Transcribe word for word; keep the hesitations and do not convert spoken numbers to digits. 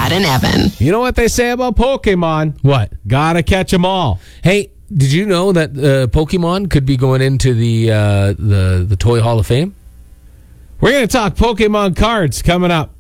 Chad and Evan. You know what they say about Pokemon? What? Gotta catch 'em all. Hey, did you know that uh, Pokemon could be going into the uh, the the Toy Hall of Fame? We're going to talk Pokemon cards coming up.